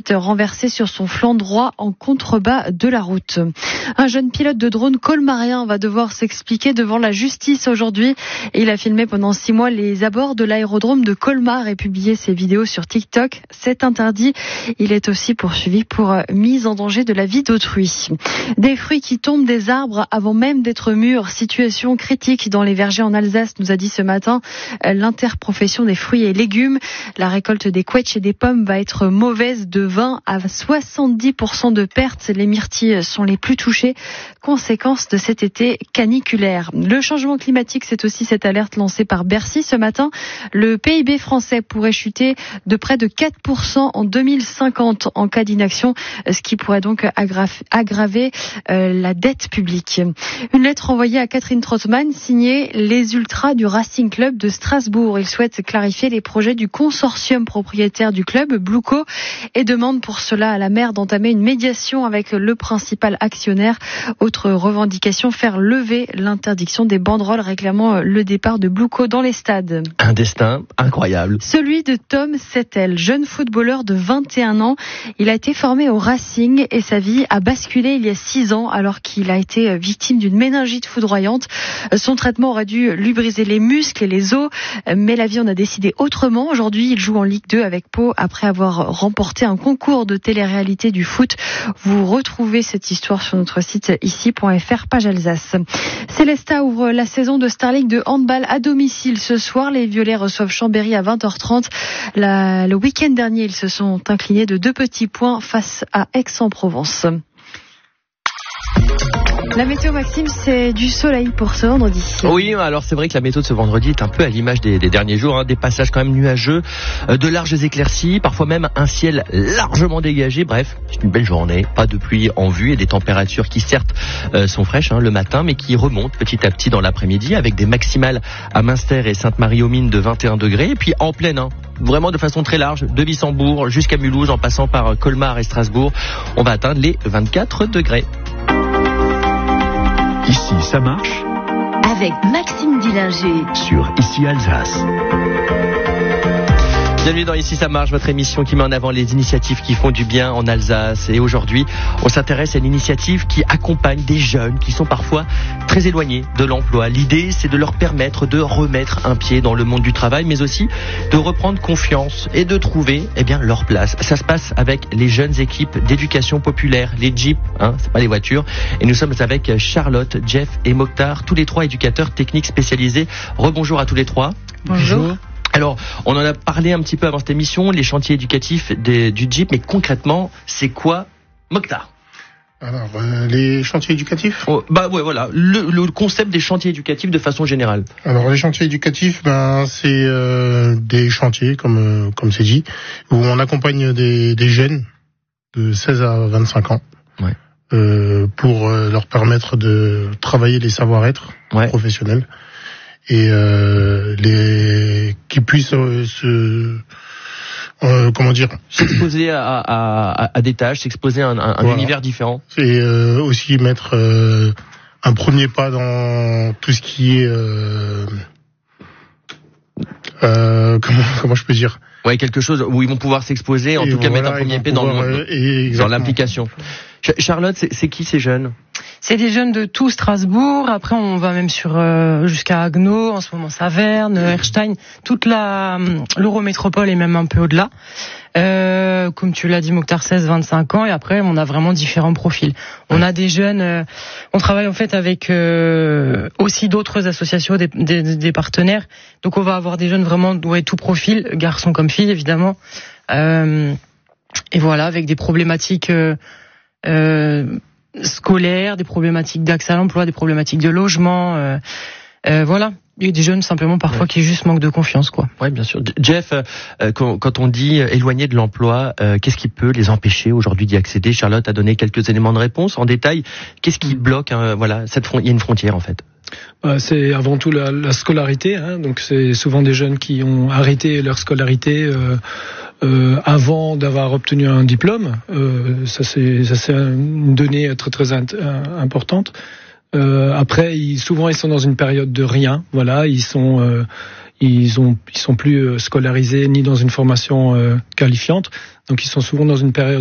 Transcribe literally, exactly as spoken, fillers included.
cycliste renversé sur son flanc droit en contrebas de la route. Un jeune pilote de drone colmarien va devoir s'expliquer devant la justice aujourd'hui. Il a filmé pendant six mois les abords de l'aérodrome de Colmar et publié ses vidéos sur TikTok. C'est interdit. Il est aussi poursuivi pour mise en danger de la vie d'autrui. Des fruits qui tombent des arbres avant même d'être mûrs. Situation critique dans les vergers en Alsace, nous a dit ce matin l'interprofession des fruits et légumes. La récolte des quetchs et des pommes va être mauvaise, de vingt à soixante-dix pour cent de pertes. Les myrtilles sont les plus touchées. Conséquence de cet été caniculaire. Le changement climatique, c'est aussi cette alerte lancée par Bercy ce matin. Le P I B français pourrait chuter de près de quatre pour cent en deux mille cinquante en cas d'inaction, ce qui pourrait donc aggraver euh, la dette publique. Une lettre envoyée à Catherine Trottmann, signée les Ultras du Racing Club de Strasbourg. Ils souhaitent clarifier les projets du consortium propriétaire du club, Blueco, et demandent pour cela à la maire d'entamer une médiation avec le principal actionnaire. Autre revendication, faire lever l'interdiction des banderoles réclamant le départ de Blueco dans les stades. Un destin incroyable. Celui de Tom Settel, jeune footballeur de vingt et un ans. Il a été formé au Racing et sa vie a basculé il y a six ans alors qu'il a été victime d'une méningite foudroyante. Son traitement aurait dû lui briser les muscles et les os, mais la vie en a décidé autrement. Aujourd'hui, il joue en Ligue deux avec Pau après avoir remporté un concours de télé-réalité du foot. Vous retrouvez cette histoire sur notre site ici point f r, page Alsace. Célestat ouvre la saison de Star League de handball à domicile ce soir. Les Violets reçoivent Chambéry à vingt heures trente. La, le week-end dernier, ils se sont inclinés de deux petits points face à Aix-en-Provence. La météo, Maxime, c'est du soleil pour ce vendredi. Oui, alors c'est vrai que la météo de ce vendredi est un peu à l'image des, des derniers jours, hein, des passages quand même nuageux, euh, de larges éclaircies, parfois même un ciel largement dégagé. Bref, c'est une belle journée, pas de pluie en vue et des températures qui certes euh, sont fraîches hein, le matin, mais qui remontent petit à petit dans l'après-midi avec des maximales à Münster et Sainte-Marie-aux-Mines de vingt et un degrés, et puis en pleine, hein, vraiment de façon très large, de Wissembourg jusqu'à Mulhouse en passant par Colmar et Strasbourg, on va atteindre les vingt-quatre degrés. Ici, ça marche. Avec Maxime Dillinger. Sur Ici Alsace. Bienvenue dans Ici ça marche, votre émission qui met en avant les initiatives qui font du bien en Alsace. Et aujourd'hui, on s'intéresse à une initiative qui accompagne des jeunes qui sont parfois très éloignés de l'emploi. L'idée, c'est de leur permettre de remettre un pied dans le monde du travail, mais aussi de reprendre confiance et de trouver eh bien, leur place. Ça se passe avec les jeunes équipes d'éducation populaire, les Jeep, hein, c'est pas les voitures. Et nous sommes avec Charlotte, Jeff et Mokhtar, tous les trois éducateurs techniques spécialisés. Rebonjour à tous les trois. Bonjour. Alors, on en a parlé un petit peu avant cette émission, les chantiers éducatifs des, du Jeep, mais concrètement, c'est quoi, Mokhtar ? Alors, euh, les chantiers éducatifs oh, Bah ouais, voilà, le, le concept des chantiers éducatifs de façon générale. Alors, les chantiers éducatifs, ben, c'est euh, des chantiers, comme euh, comme c'est dit, où on accompagne des, des jeunes de seize à vingt-cinq ans, ouais. euh, pour euh, leur permettre de travailler les savoir-être ouais. professionnels. Et euh, les qui puissent euh, se euh, comment dire s'exposer à, à, à des tâches, s'exposer à un, un voilà. univers différent. Et euh, aussi mettre euh, un premier pas dans tout ce qui est euh, euh, comment comment je peux dire ouais quelque chose où ils vont pouvoir s'exposer, en et tout voilà, cas mettre un premier pas dans, le, dans l'implication. Charlotte, c'est, c'est qui ces jeunes ? C'est des jeunes de tout Strasbourg. Après, on va même sur euh, jusqu'à Haguenau, en ce moment Saverne, Erstein, toute la l'Eurométropole et même un peu au-delà. Euh, comme tu l'as dit, Mokhtar, seize à vingt-cinq ans. Et après, on a vraiment différents profils. On a des jeunes. Euh, on travaille en fait avec euh, aussi d'autres associations, des, des, des partenaires. Donc, on va avoir des jeunes vraiment ouais, tout profil, garçons comme filles, évidemment. Euh, et voilà, avec des problématiques. Euh, euh, scolaires, des problématiques d'accès à l'emploi, des problématiques de logement, euh, euh, voilà. Il y a des jeunes simplement parfois ouais. qui juste manquent de confiance, quoi. Ouais, bien sûr. Jeff, euh, quand, quand on dit éloigné de l'emploi, euh, qu'est-ce qui peut les empêcher aujourd'hui d'y accéder ? Charlotte a donné quelques éléments de réponse en détail. Qu'est-ce qui bloque hein, voilà, cette fron- il y a une frontière en fait. Bah, c'est avant tout la, la scolarité, hein, donc c'est souvent des jeunes qui ont arrêté leur scolarité. Euh, Euh, avant d'avoir obtenu un diplôme, euh, ça c'est ça c'est une donnée très très int- importante. Euh, après, ils, souvent ils sont dans une période de rien. Voilà, ils sont euh, ils ont ils sont plus scolarisés ni dans une formation euh, qualifiante, donc ils sont souvent dans une période